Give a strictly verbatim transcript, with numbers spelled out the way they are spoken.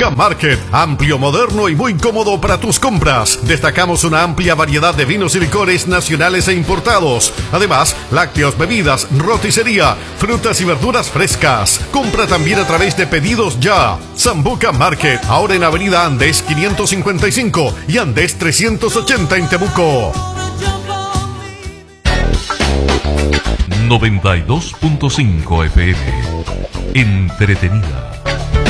Sambuca Market, amplio, moderno y muy cómodo para tus compras. Destacamos una amplia variedad de vinos y licores nacionales e importados. Además, lácteos, bebidas, roticería, frutas y verduras frescas. Compra también a través de Pedidos Ya. Sambuca Market, ahora en Avenida Andes quinientos cincuenta y cinco y Andes trescientos ochenta en Temuco. noventa y dos punto cinco F M. Entretenida.